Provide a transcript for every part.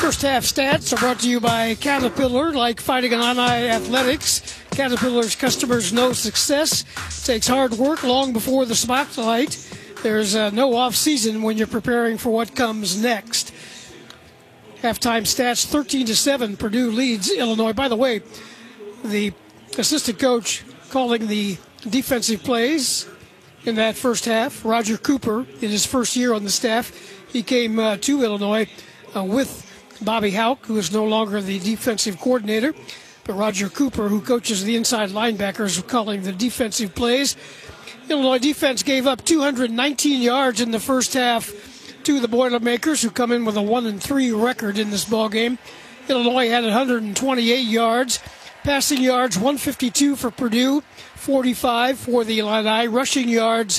First half stats are brought to you by Caterpillar. Like Fighting Illini Athletics, Caterpillar's customers know success takes hard work long before the spotlight. There's no off-season when you're preparing for what comes next. Halftime stats, 13-7, Purdue leads Illinois. By the way, the assistant coach calling the defensive plays in that first half, Roger Cooper, in his first year on the staff, he came to Illinois with Bobby Hauck, who is no longer the defensive coordinator, but Roger Cooper, who coaches the inside linebackers, calling the defensive plays. Illinois defense gave up 219 yards in the first half to the Boilermakers, who come in with a 1-3 record in this ballgame. Illinois had 128 yards. Passing yards, 152 for Purdue, 45 for the Illini. Rushing yards,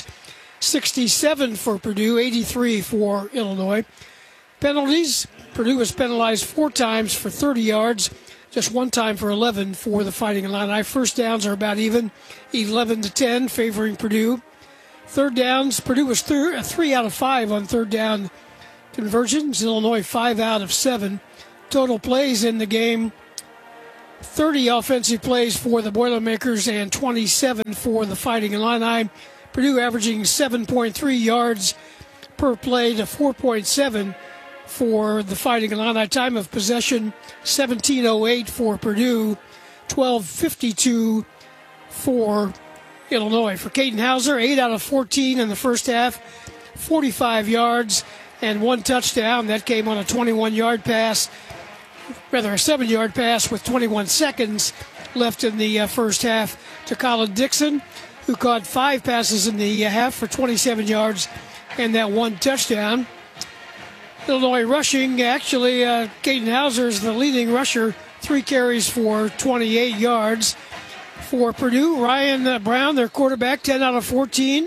67 for Purdue, 83 for Illinois. Penalties, Purdue was penalized 4 times for 30 yards, just 1 time for 11 for the Fighting Illini. First downs are about even, 11-10, favoring Purdue. Third downs, Purdue was 3 out of 5 on third down conversions. Illinois 5 out of 7. Total plays in the game, 30 offensive plays for the Boilermakers and 27 for the Fighting Illini. Purdue averaging 7.3 yards per play to 4.7 for the Fighting Illini. Time of possession, 17:08 for Purdue, 12:52 for Illinois. For Caden Hauser, 8 out of 14 in the first half, 45 yards and 1 touchdown. That came on a 21-yard pass, rather a 7-yard pass with 21 seconds left in the first half to Colin Dixon, who caught 5 passes in the half for 27 yards and that 1 touchdown. Illinois rushing, actually, Caden Hauser is the leading rusher, 3 carries for 28 yards. For Purdue, Ryan Brown, their quarterback, 10 out of 14,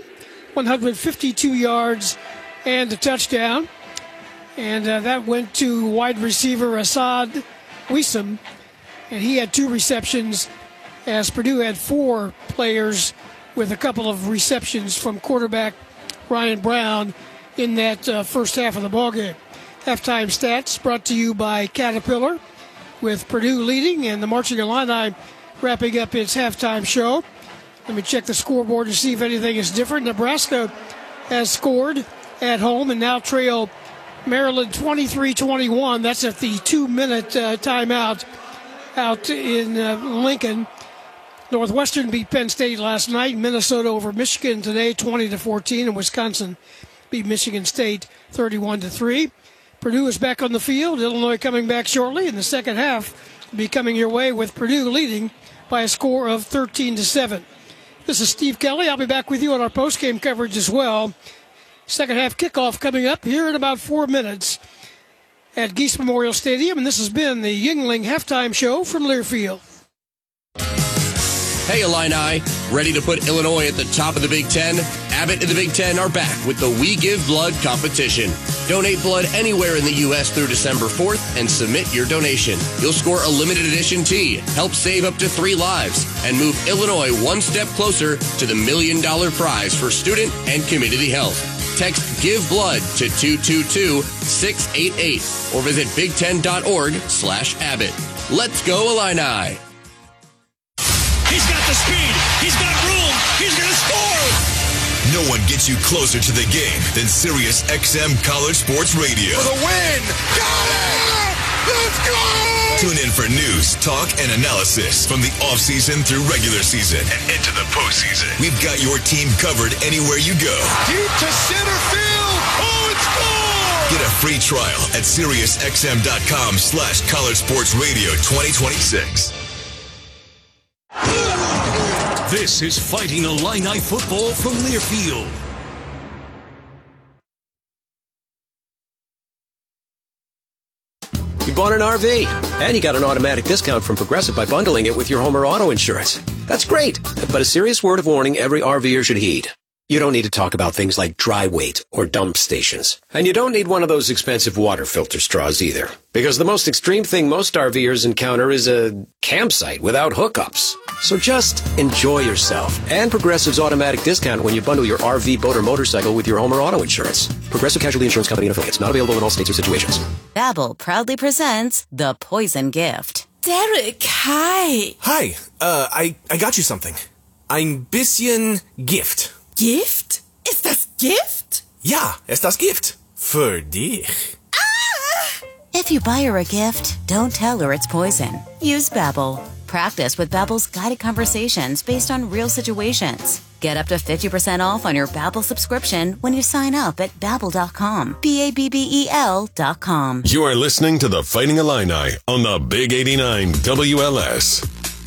152 yards and a touchdown. And that went to wide receiver Assad Wiesem, and he had 2 receptions, as Purdue had 4 players with a couple of receptions from quarterback Ryan Brown in that first half of the ballgame. Halftime stats brought to you by Caterpillar, with Purdue leading and the Marching Illini wrapping up its halftime show. Let me check the scoreboard to see if anything is different. Nebraska has scored at home and now trail Maryland 23-21. That's at the 2-minute timeout out in Lincoln. Northwestern beat Penn State last night. Minnesota over Michigan today, 20-14, and Wisconsin beat Michigan State 31-3. Purdue is back on the field. Illinois coming back shortly. In the second half will be coming your way with Purdue leading by a score of 13-7. This is Steve Kelly. I'll be back with you on our postgame coverage as well. Second half kickoff coming up here in about 4 minutes at Geese Memorial Stadium. And this has been the Yuengling Halftime Show from Learfield. Hey, Illini. Ready to put Illinois at the top of the Big Ten? Abbott and the Big Ten are back with the We Give Blood competition. Donate blood anywhere in the U.S. through December 4th and submit your donation. You'll score a limited edition tee, help save up to 3 lives, and move Illinois one step closer to the $1 million prize for student and community health. Text Give Blood to 222-688 or visit big10.org/Abbott. Let's go, Illini. He's got the speed. He's got room. He's going to score. No one gets you closer to the game than Sirius XM College Sports Radio. For the win. Got it! Let's go! Tune in for news, talk, and analysis from the offseason through regular season and into the postseason. We've got your team covered anywhere you go. Deep to center field. Oh, it's gone! Get a free trial at SiriusXM.com/College Sports Radio 2026. This is Fighting Illini football from Learfield. You bought an RV, and you got an automatic discount from Progressive by bundling it with your home or auto insurance. That's great, but a serious word of warning every RVer should heed. You don't need to talk about things like dry weight or dump stations. And you don't need one of those expensive water filter straws either. Because the most extreme thing most RVers encounter is a campsite without hookups. So just enjoy yourself. And Progressive's automatic discount when you bundle your RV, boat, or motorcycle with your home or auto insurance. Progressive Casualty Insurance Company and affiliates. Not available in all states or situations. Babbel proudly presents The Poison Gift. Derek, hi. Hi, I got you something. Ein bisschen Gift. Gift? Ist das Gift? Ja, ist das Gift. Für dich. Ah! If you buy her a gift, don't tell her it's poison. Use Babbel. Practice with Babbel's guided conversations based on real situations. Get up to 50% off on your Babbel subscription when you sign up at Babbel.com. Babbel.com. You are listening to the Fighting Illini on the Big 89 WLS.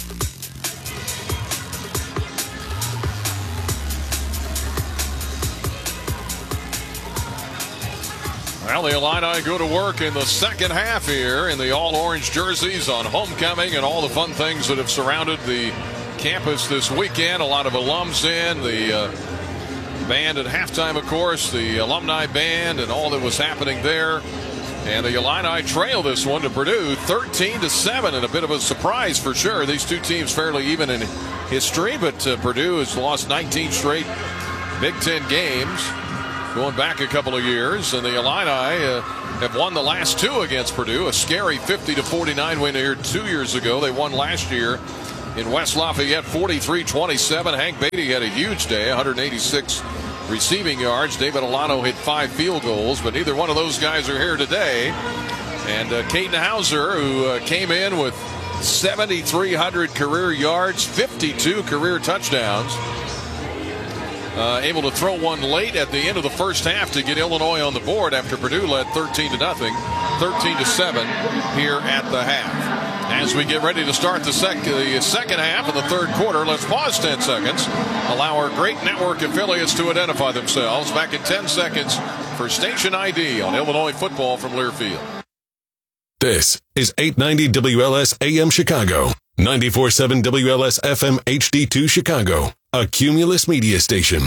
Well, the Illini go to work in the second half here in the all-orange jerseys on homecoming and all the fun things that have surrounded the campus this weekend. A lot of alums in, the band at halftime, of course, the alumni band and all that was happening there. And the Illini trail this one to Purdue 13-7, and a bit of a surprise for sure. These two teams fairly even in history, but Purdue has lost 19 straight Big Ten games going back a couple of years, and the Illini have won the last two against Purdue. A scary 50-49 win here 2 years ago. They won last year in West Lafayette 43-27. Hank Beatty had a huge day, 186 receiving yards. David Alano hit 5 field goals, but neither one of those guys are here today. And Caden Hauser, who came in with 7,300 career yards, 52 career touchdowns, able to throw one late at the end of the first half to get Illinois on the board after Purdue led 13-0, 13-7 here at the half. As we get ready to start the second half of the third quarter, let's pause 10 seconds. Allow our great network affiliates to identify themselves. Back in 10 seconds for Station ID on Illinois football from Learfield. This is 890 WLS AM Chicago, 94.7 WLS FM HD2 Chicago, a Cumulus media station.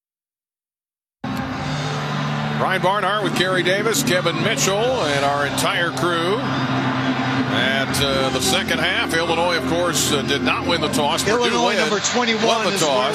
Brian Barnhart with Kerry Davis, Kevin Mitchell, and our entire crew. At the second half, Illinois, of course, did not win the toss. Illinois, number 21, won the toss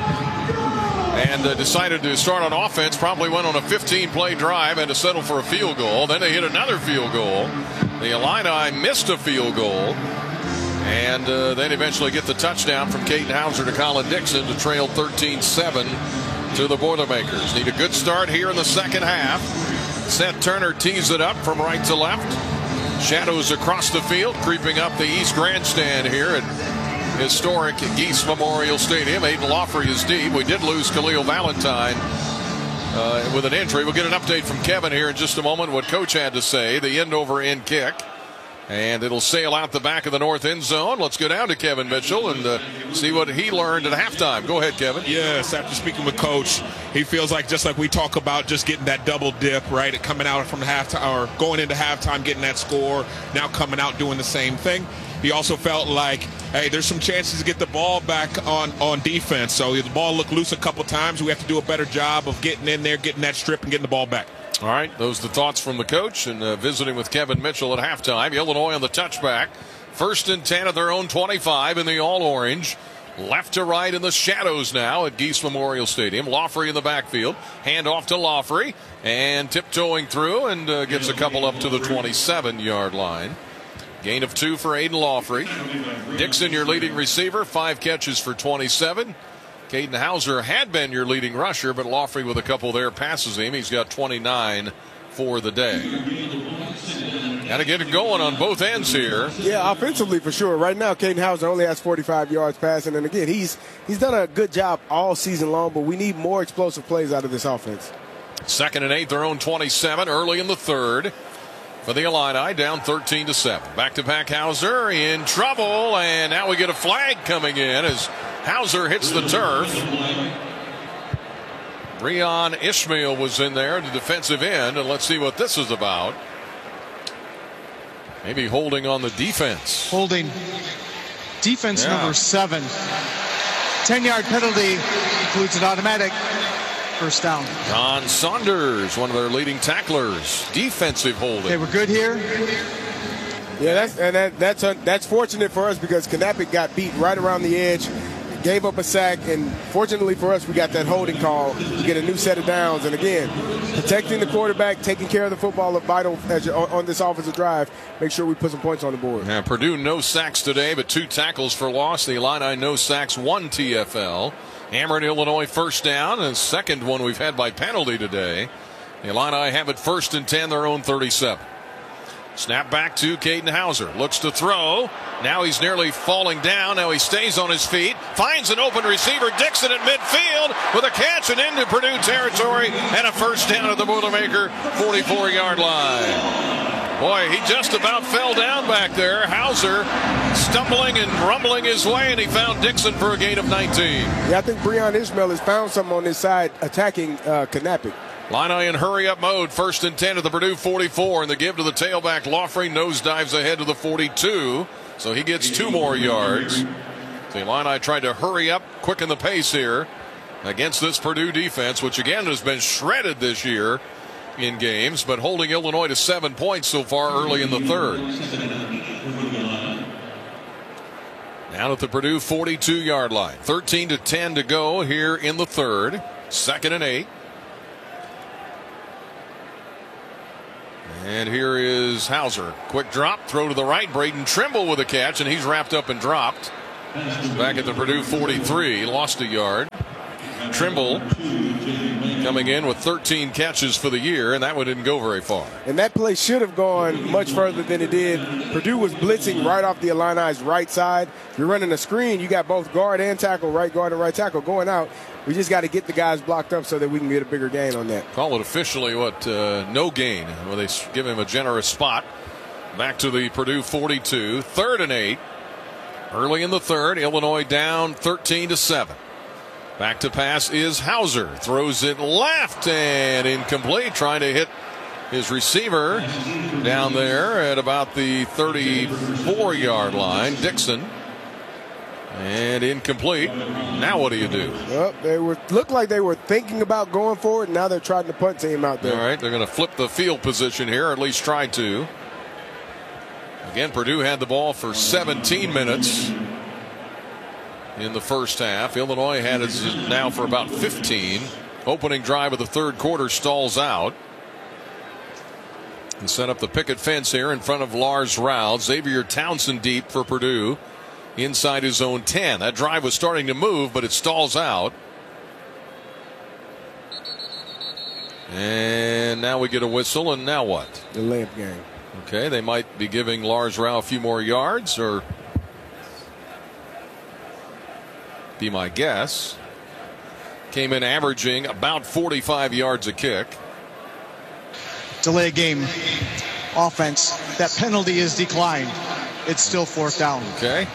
and decided to start on offense. Probably went on a 15-play drive and to settle for a field goal. Then they hit another field goal. The Illini missed a field goal, and then eventually get the touchdown from Caden Hauser to Colin Dixon to trail 13-7 to the Boilermakers. Need a good start here in the second half. Seth Turner tees it up from right to left. Shadows across the field, creeping up the East Grandstand here at historic Geese Memorial Stadium. Aiden Lawfrey is deep. We did lose Khalil Valentine with an injury. We'll get an update from Kevin here in just a moment, what Coach had to say. The end-over-end kick. And it'll sail out the back of the north end zone. Let's go down to Kevin Mitchell and see what he learned at halftime. Go ahead, Kevin. Yes, after speaking with Coach, he feels like, just like we talk about, just getting that double dip, right? Coming out from the halftime, or going into halftime, getting that score, now coming out doing the same thing. He also felt like, hey, there's some chances to get the ball back on defense. So the ball looked loose a couple times. We have to do a better job of getting in there, getting that strip, and getting the ball back. All right, those are the thoughts from the coach, and visiting with Kevin Mitchell at halftime. Illinois on the touchback. 1st and 10 at their own 25 in the all-orange. Left to right in the shadows now at Geese Memorial Stadium. Lawfrey in the backfield. Hand off to Lawfrey, and tiptoeing through and gets a couple up to the 27-yard line. Gain of 2 for Aiden Lawfrey. Dixon, your leading receiver, 5 catches for 27. Caden Hauser had been your leading rusher, but Lawfrey with a couple there passes him. He's got 29 for the day. Got to get it going on both ends here. Yeah, offensively for sure. Right now, Caden Hauser only has 45 yards passing, and again, he's done a good job all season long, but we need more explosive plays out of this offense. 2nd and 8, their own 27, early in the third. For the Illini, down 13-7. Back-to-back Hauser in trouble, and now we get a flag coming in as Hauser hits the turf. Breon Ishmael was in there, the defensive end, and let's see what this is about. Maybe holding on the defense. Holding defense number 7. 10-yard penalty includes an automatic First down. Ron Saunders, one of their leading tacklers. Defensive holding. Okay, we're good here. Yeah, that's fortunate for us because Knappich got beat right around the edge, gave up a sack, and fortunately for us, we got that holding call to get a new set of downs. And again, protecting the quarterback, taking care of the football are vital on this offensive drive. Make sure we put some points on the board. Yeah, Purdue no sacks today, but 2 tackles for loss. The Illini no sacks, 1 TFL. Hammered Illinois first down, and second one we've had by penalty today. The Illini have it 1st and 10, their own 37. Snap back to Caden Hauser. Looks to throw. Now he's nearly falling down. Now he stays on his feet. Finds an open receiver. Dixon at midfield with a catch and into Purdue territory. And a first down at the Boilermaker 44-yard line. Boy, he just about fell down back there. Hauser stumbling and rumbling his way, and he found Dixon for a gain of 19. Yeah, I think Breon Ishmael has found something on this side attacking Knappich. Illini in hurry-up mode, 1st and 10 at the Purdue 44, and the give to the tailback. Laughley nosedives ahead to the 42, so he gets 2 more yards. The Illini tried to hurry up, quicken the pace here against this Purdue defense, which again has been shredded this year in games, but holding Illinois to 7 points so far early in the third. Down at the Purdue 42-yard line. 13-10 to go here in the third. 2nd and 8. And here is Hauser. Quick drop, throw to the right. Braden Trimble with a catch, and he's wrapped up and dropped. Back at the Purdue 43, lost a yard. Trimble coming in with 13 catches for the year, and that one didn't go very far. And that play should have gone much further than it did. Purdue was blitzing right off the Illini's right side. If you're running a screen, you got both guard and tackle, right guard and right tackle going out. We just got to get the guys blocked up so that we can get a bigger gain on that. Call it officially no gain. Well, they give him a generous spot. Back to the Purdue 42, 3rd and 8. Early in the third, Illinois down 13-7. Back to pass is Hauser. Throws it left and incomplete. Trying to hit his receiver down there at about the 34-yard line. Dixon. And incomplete. Now what do you do? Well, they looked like they were thinking about going forward. Now they're trying to punt team out there. All right, they're going to flip the field position here, or at least try to. Again, Purdue had the ball for 17 minutes in the first half. Illinois had it now for about 15. Opening drive of the third quarter stalls out. He set up the picket fence here in front of Lars Raud. Xavier Townsend deep for Purdue inside his own 10. That drive was starting to move, but it stalls out. And now we get a whistle, and now what? The layup game. Okay, they might be giving Lars Raud a few more yards, or be my guess. Came in averaging about 45 yards a kick. Delay game offense. That penalty is declined. It's still 4th down. Okay.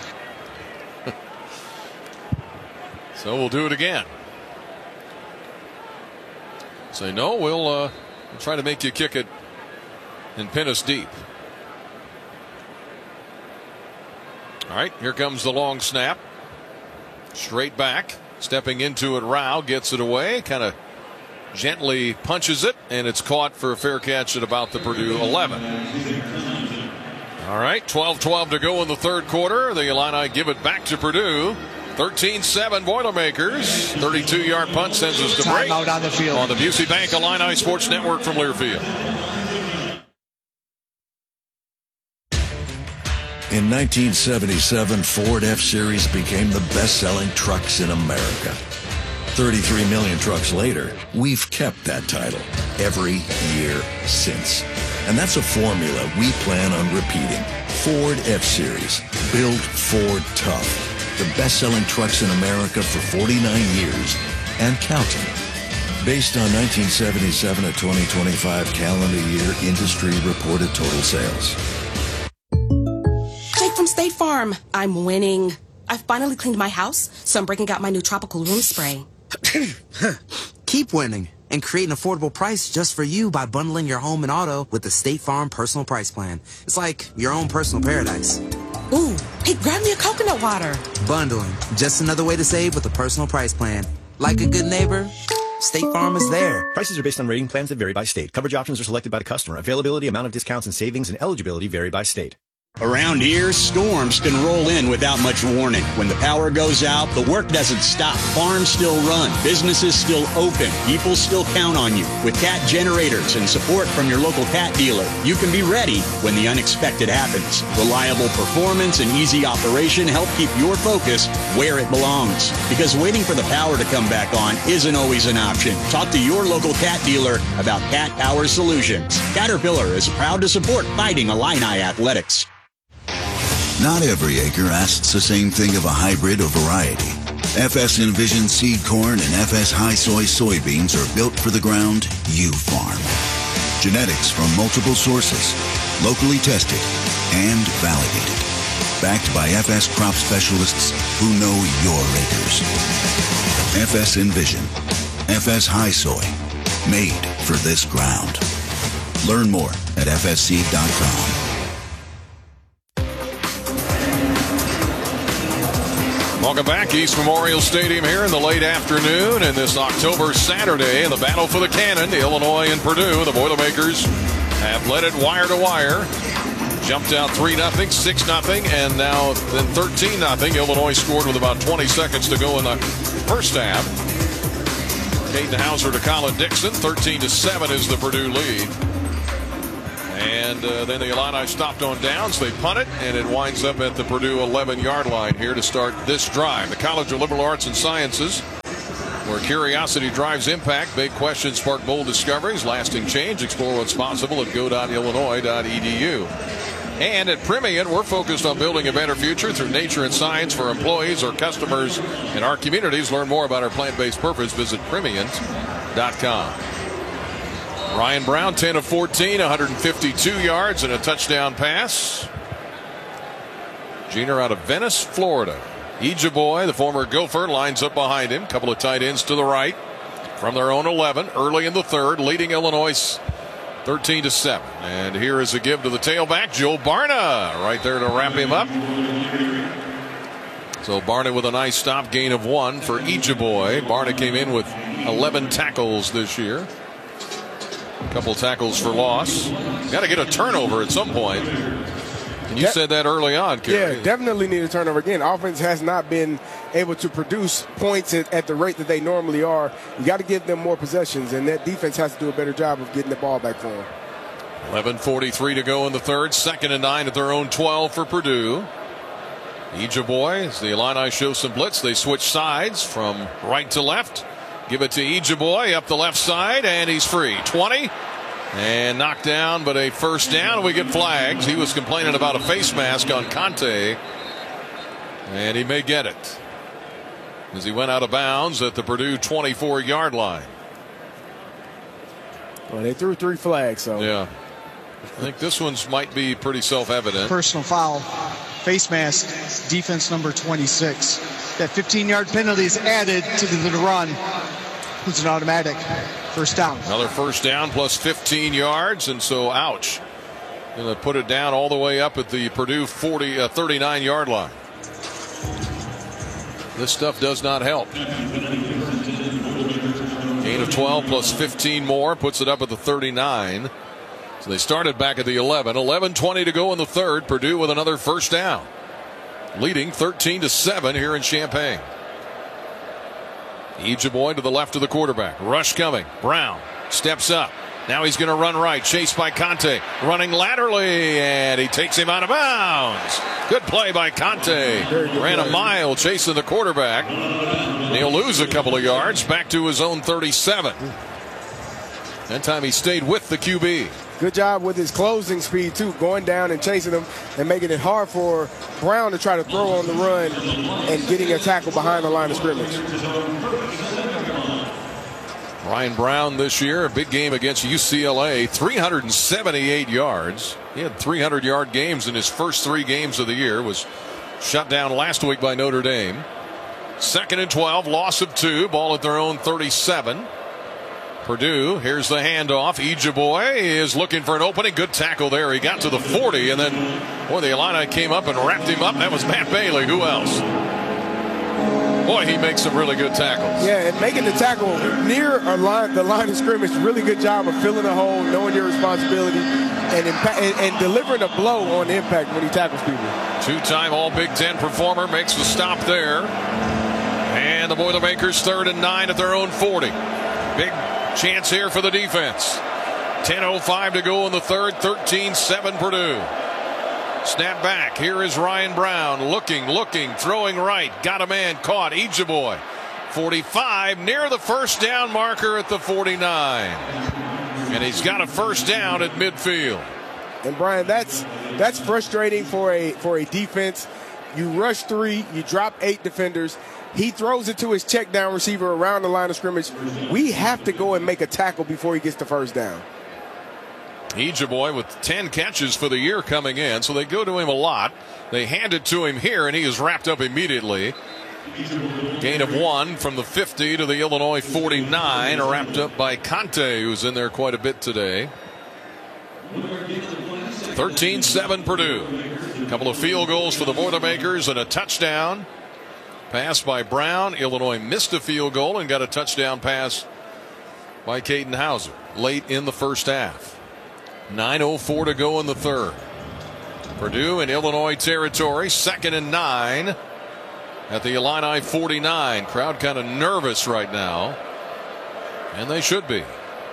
So we'll do it again. Say no, we'll try to make you kick it and pin us deep. All right, here comes the long snap. Straight back, stepping into it. Rao gets it away, kind of gently punches it, and it's caught for a fair catch at about the Purdue 11. All right, 12-12 to go in the third quarter. The Illini give it back to Purdue. 13-7 Boilermakers. 32-yard punt sends us to break out on the field on the Busey Bank Illini Sports Network from Learfield. In 1977, Ford F-Series became the best-selling trucks in America. 33 million trucks later, we've kept that title every year since. And that's a formula we plan on repeating. Ford F-Series, built Ford tough. The best-selling trucks in America for 49 years and counting. Based on 1977 to 2025 calendar year industry reported total sales. Jake from State Farm. I'm winning. I've finally cleaned my house, so I'm breaking out my new tropical room spray. Keep winning and create an affordable price just for you by bundling your home and auto with the State Farm Personal Price Plan. It's like your own personal paradise. Ooh, hey, grab me a coconut water. Bundling, just another way to save with a personal price plan. Like a good neighbor, State Farm is there. Prices are based on rating plans that vary by state. Coverage options are selected by the customer. Availability, amount of discounts and savings, and eligibility vary by state. Around here, storms can roll in without much warning. When the power goes out, the work doesn't stop. Farms still run. Businesses still open. People still count on you. With Cat generators and support from your local Cat dealer, you can be ready when the unexpected happens. Reliable performance and easy operation help keep your focus where it belongs. Because waiting for the power to come back on isn't always an option. Talk to your local Cat dealer about Cat Power Solutions. Caterpillar is proud to support Fighting Illini Athletics. Not every acre asks the same thing of a hybrid or variety. FS Envision seed corn and FS High Soy soybeans are built for the ground you farm. Genetics from multiple sources, locally tested and validated. Backed by FS crop specialists who know your acres. FS Envision, FS High Soy, made for this ground. Learn more at fsseed.com. Welcome back. East Memorial Stadium here in the late afternoon and this October Saturday in the battle for the cannon. Illinois and Purdue. The Boilermakers have led it wire to wire. Jumped out 3-0, 6-0, and now then 13-0. Illinois scored with about 20 seconds to go in the first half. Caden Hauser to Colin Dixon. 13-7 is the Purdue lead. And then the Illini stopped on downs. They punt it, and it winds up at the Purdue 11-yard line here to start this drive. The College of Liberal Arts and Sciences, where curiosity drives impact. Big questions spark bold discoveries. Lasting change. Explore what's possible at go.illinois.edu. And at Primient, we're focused on building a better future through nature and science for employees, our customers, and our communities. Learn more about our plant-based purpose. Visit Primient.com. Ryan Brown, 10 of 14, 152 yards and a touchdown pass. Junior out of Venice, Florida. Ejiboy, the former Gopher, lines up behind him. Couple of tight ends to the right from their own 11 early in the third, leading Illinois 13-7. And here is a give to the tailback, Joe Barna, right there to wrap him up. So Barna with a nice stop, gain of 1 for Ejiboy. Barna came in with 11 tackles this year. A couple tackles for loss. Got to get a turnover at some point. And you said that early on, Kerry. Yeah, definitely need a turnover. Again, offense has not been able to produce points at the rate that they normally are. You got to give them more possessions, and that defense has to do a better job of getting the ball back for them. 11:43 to go in the third. 2nd and 9 at their own 12 for Purdue. Ejiboy, as the Illini show some blitz, they switch sides from right to left. Give it to Ejiboy up the left side, and he's free. 20, and knocked down, but a first down. We get flags. He was complaining about a face mask on Conte, and he may get it as he went out of bounds at the Purdue 24-yard line. Well, they threw 3 flags, so. Yeah. I think this one's might be pretty self-evident. Personal foul, face mask, defense number 26. That 15-yard penalty is added to the run. It's an automatic first down. Another first down plus 15 yards, and so ouch. Going to put it down all the way up at the Purdue 39-yard line. This stuff does not help. Gain of 12 plus 15 more puts it up at the 39. So they started back at the 11. 11:20 to go in the third. Purdue with another first down, leading 13-7 here in Champaign. Ejiboy to the left of the quarterback. Rush coming. Brown steps up. Now he's going to run right. Chased by Conte. Running laterally, and he takes him out of bounds. Good play by Conte. Ran a mile chasing the quarterback. He'll lose a couple of yards back to his own 37. That time he stayed with the QB. Good job with his closing speed, too, going down and chasing him and making it hard for Brown to try to throw on the run and getting a tackle behind the line of scrimmage. Ryan Brown this year, a big game against UCLA, 378 yards. He had 300-yard games in his first 3 games of the year. Was shut down last week by Notre Dame. 2nd and 12, loss of 2, ball at their own 37. Purdue, here's the handoff. Ejiboy is looking for an opening. Good tackle there. He got to the 40, and then, boy, the Illini came up and wrapped him up. That was Matt Bailey. Who else? Boy, he makes some really good tackles. Yeah, and making the tackle near the line of scrimmage, really good job of filling a hole, knowing your responsibility, and delivering a blow on impact when he tackles people. Two-time All-Big Ten performer makes the stop there. And the Boilermakers 3rd and 9 at their own 40. Big chance here for the defense. 10:05 to go in the third, 13-7 Purdue. Snap back. Here is Ryan Brown. Looking, throwing right. Got a man caught. Ejeboy. 45, near the first down marker at the 49. And he's got a first down at midfield. And Brian, that's frustrating for a defense. You rush 3, you drop 8 defenders. He throws it to his check down receiver around the line of scrimmage. We have to go and make a tackle before he gets the first down. Ejeboy with 10 catches for the year coming in, so they go to him a lot. They hand it to him here, and he is wrapped up immediately. Gain of 1 from the 50 to the Illinois 49, wrapped up by Conte, who's in there quite a bit today. 13-7 Purdue. A couple of field goals for the Boilermakers and a touchdown. Pass by Brown. Illinois missed a field goal and got a touchdown pass by Caden Hauser late in the first half. 9:04 to go in the third. Purdue in Illinois territory, 2nd and 9 at the Illini 49. Crowd kind of nervous right now, and they should be.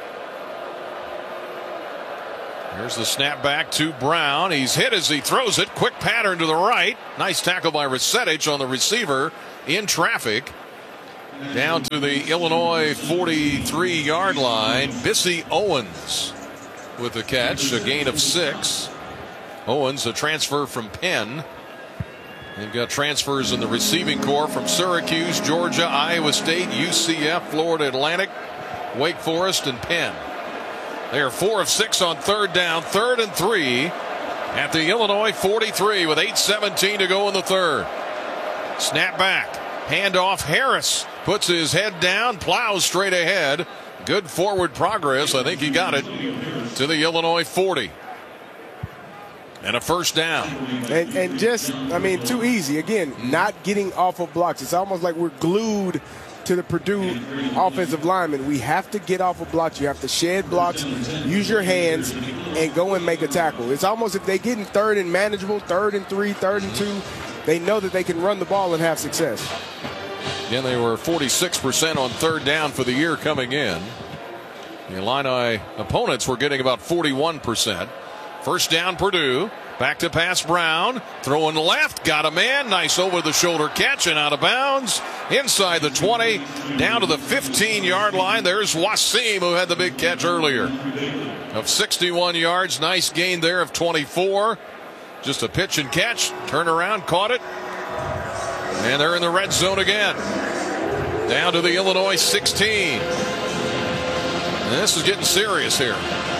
Here's the snap back to Brown. He's hit as he throws it. Quick pattern to the right. Nice tackle by Resetich on the receiver in traffic. Down to the Illinois 43-yard line. Bissy Owens with the catch, a gain of 6. Owens, a transfer from Penn. They've got transfers in the receiving corps from Syracuse, Georgia, Iowa State, UCF, Florida Atlantic, Wake Forest, and Penn. They are 4 of 6 on third down, 3rd and 3 at the Illinois 43 with 8:17 to go in the third. Snap back, handoff. Harris puts his head down, plows straight ahead. Good forward progress. I think he got it to the Illinois 40. And a first down. And just, too easy. Again, not getting off of blocks. It's almost like we're glued to the Purdue offensive linemen. We have to get off of blocks. You have to shed blocks, use your hands, and go and make a tackle. It's almost if they get in 3rd and manageable, 3rd and 3, 3rd and 2, they know that they can run the ball and have success. Again, they were 46% on third down for the year coming in. The Illini opponents were getting about 41%. First down, Purdue. Back to pass Brown. Throwing left. Got a man. Nice over-the-shoulder catch and out of bounds. Inside the 20. Down to the 15-yard line. There's Wasim, who had the big catch earlier of 61 yards. Nice gain there of 24. Just a pitch and catch. Turn around. Caught it. And they're in the red zone again. Down to the Illinois 16. And this is getting serious here.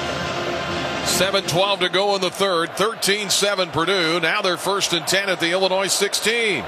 7:12 to go in the third. 13-7 Purdue. Now they're 1st and 10 at the Illinois 16.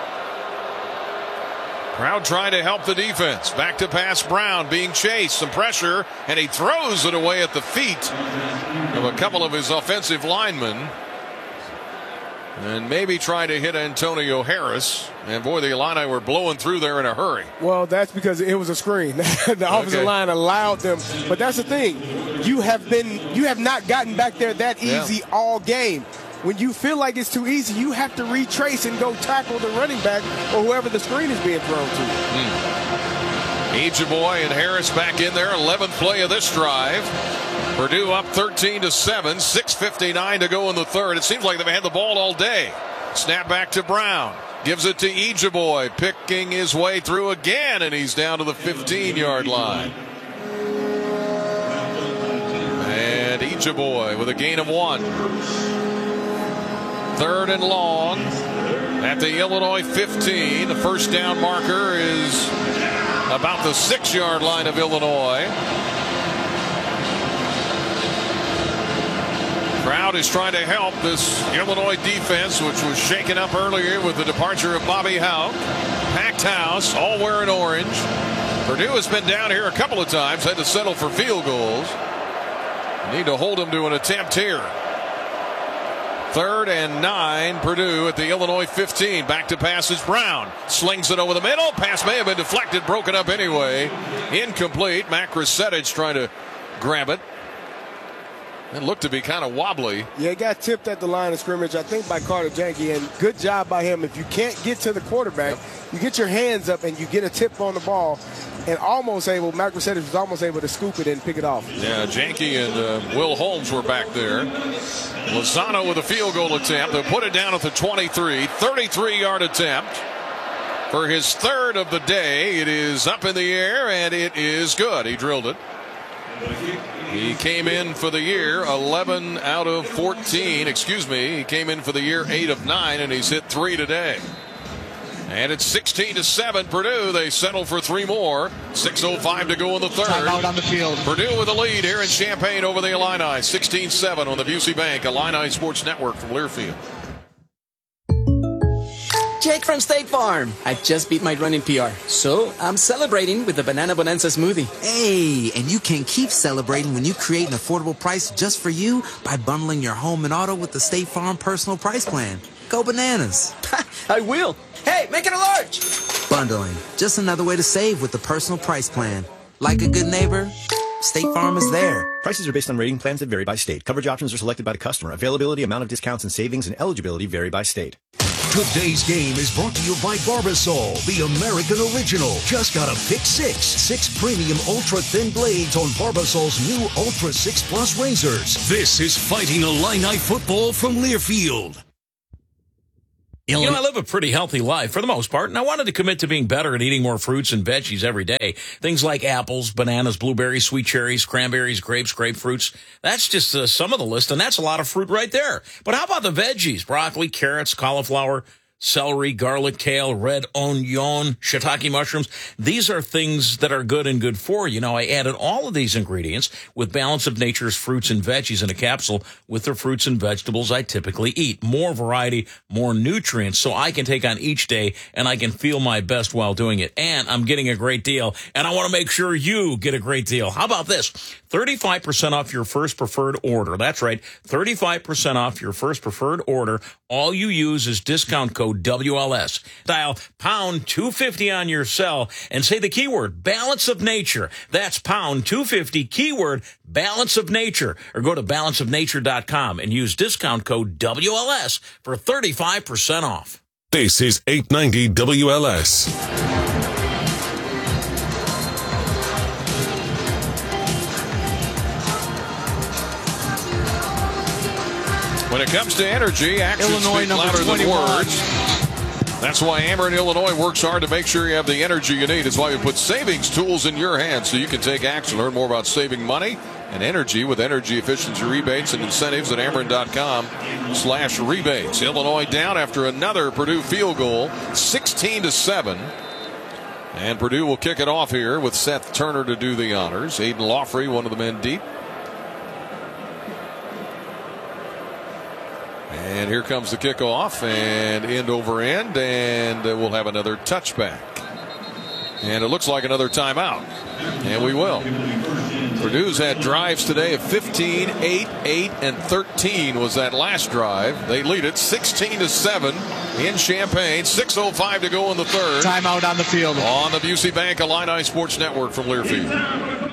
Crowd trying to help the defense. Back to pass Brown, being chased. Some pressure, and he throws it away at the feet of a couple of his offensive linemen. And maybe trying to hit Antonio Harris. And boy, the Illini were blowing through there in a hurry. Well, that's because it was a screen. The offensive line allowed them. But that's the thing. You have not gotten back there that easy all game. When you feel like it's too easy, you have to retrace and go tackle the running back or whoever the screen is being thrown to. Ejeboy and Harris back in there. 11th play of this drive. Purdue up 13-7. 6:59 to go in the third. It seems like they've had the ball all day. Snap back to Brown. Gives it to Ejeboy. Picking his way through again, and he's down to the 15-yard line. And Ejeboy with a gain of 1. 3rd and long at the Illinois 15. The first down marker is about the 6-yard line of Illinois. Crowd is trying to help this Illinois defense, which was shaken up earlier with the departure of Bobby Hauck. Packed house, all wearing orange. Purdue has been down here a couple of times, had to settle for field goals. Need to hold them to an attempt here. 3rd and 9. Purdue at the Illinois 15. Back to pass is Brown. Slings it over the middle. Pass may have been deflected. Broken up anyway. Incomplete. Matt Krasevich trying to grab it. It looked to be kind of wobbly. Yeah, it got tipped at the line of scrimmage, I think, by Carter Janke, and good job by him. If you can't get to the quarterback, you get your hands up and you get a tip on the ball, and Matt Krasevich was almost able to scoop it and pick it off. Yeah, Janke and Will Holmes were back there. Lozano with a field goal attempt. They'll put it down at the 23, 33-yard attempt for his 3rd of the day. It is up in the air, and it is good. He drilled it. He came in for the year 11 out of 14. He came in for the year 8 of 9, and he's hit 3 today. And it's 16-7 Purdue. They settle for 3 more. 6:05 to go in the 3rd. Timeout on the field. Purdue with a lead here in Champaign over the Illini. 16-7 on the Busey Bank Illini Sports Network from Learfield. Jake from State Farm. I just beat my running PR, so I'm celebrating with the Banana Bonanza smoothie. Hey, and you can keep celebrating when you create an affordable price just for you by bundling your home and auto with the State Farm Personal Price Plan. Go bananas. I will. Hey, make it a large. Bundling. Just another way to save with the Personal Price Plan. Like a good neighbor, State Farm is there. Prices are based on rating plans that vary by state. Coverage options are selected by the customer. Availability, amount of discounts and savings, and eligibility vary by state. Today's game is brought to you by Barbasol, the American original. Just got a pick 6. 6 premium ultra-thin blades on Barbasol's new Ultra 6 Plus razors. This is Fighting Illini football from Learfield. You know, I live a pretty healthy life for the most part, and I wanted to commit to being better at eating more fruits and veggies every day. Things like apples, bananas, blueberries, sweet cherries, cranberries, grapes, grapefruits. That's just some of the list, and that's a lot of fruit right there. But how about the veggies? Broccoli, carrots, cauliflower, celery, garlic, kale, red onion, shiitake mushrooms. These are things that are good and good for you. Now, I added all of these ingredients with Balance of Nature's fruits and veggies in a capsule with the fruits and vegetables I typically eat. More variety, more nutrients, so I can take on each day and I can feel my best while doing it. And I'm getting a great deal, and I want to make sure you get a great deal. How about this? 35% off your first preferred order. That's right, 35% off your first preferred order. All you use is discount code WLS. Dial pound 250 on your cell and say the keyword Balance of Nature. That's pound 250 keyword Balance of Nature, or go to balanceofnature.com and use discount code WLS for 35% off. This is 890 WLS. When it comes to energy, actions speak louder than words. That's why Ameren Illinois works hard to make sure you have the energy you need. It's why we put savings tools in your hands so you can take action. Learn more about saving money and energy with energy efficiency rebates and incentives at Ameren.com/rebates. Illinois down after another Purdue field goal, 16-7. And Purdue will kick it off here with Seth Turner to do the honors. Aiden Lawfrey, one of the men deep. And here comes the kickoff, and end over end, and we'll have another touchback. And it looks like another timeout, and we will. Purdue's had drives today of 15, 8, 8, and 13 was that last drive. They lead it 16-7 in Champaign. 6:05 to go in the 3rd. Timeout on the field. On the Busey Bank Illini Sports Network from Learfield.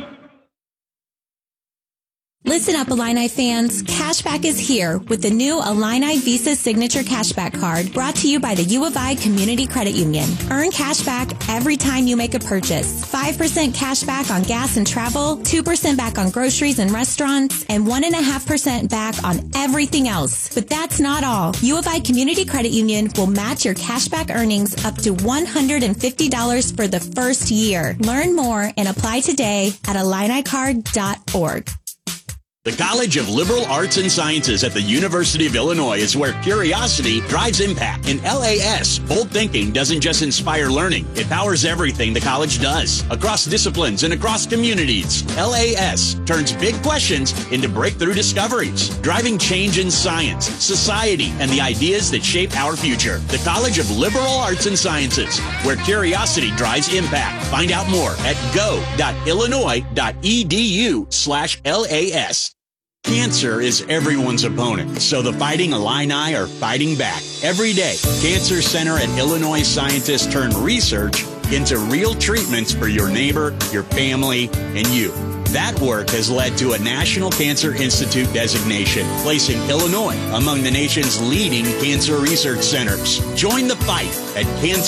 Listen up, Illini fans. Cashback is here with the new Illini Visa Signature Cashback Card, brought to you by the U of I Community Credit Union. Earn cashback every time you make a purchase. 5% cashback on gas and travel, 2% back on groceries and restaurants, and 1.5% back on everything else. But that's not all. U of I Community Credit Union will match your cashback earnings up to $150 for the first year. Learn more and apply today at IlliniCard.org. The College of Liberal Arts and Sciences at the University of Illinois is where curiosity drives impact. In LAS, bold thinking doesn't just inspire learning, it powers everything the college does, across disciplines and across communities. LAS turns big questions into breakthrough discoveries, driving change in science, society, and the ideas that shape our future. The College of Liberal Arts and Sciences, where curiosity drives impact. Find out more at go.illinois.edu/LAS. Cancer is everyone's opponent, so the Fighting Illini are fighting back. Every day, Cancer Center and Illinois scientists turn research into real treatments for your neighbor, your family, and you. That work has led to a National Cancer Institute designation, placing Illinois among the nation's leading cancer research centers. Join the fight at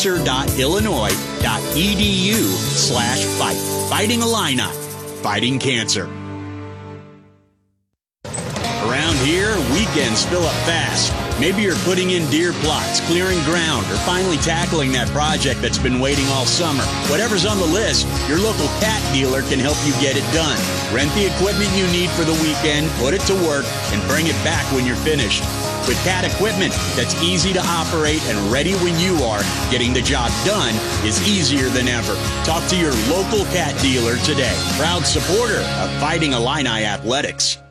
cancer.illinois.edu/fight. Fighting Illini, fighting cancer. Around here, weekends fill up fast. Maybe you're putting in deer plots, clearing ground, or finally tackling that project that's been waiting all summer. Whatever's on the list, your local Cat dealer can help you get it done. Rent the equipment you need for the weekend, put it to work, and bring it back when you're finished. With Cat equipment that's easy to operate and ready when you are, getting the job done is easier than ever. Talk to your local Cat dealer today. Proud supporter of Fighting Illini Athletics.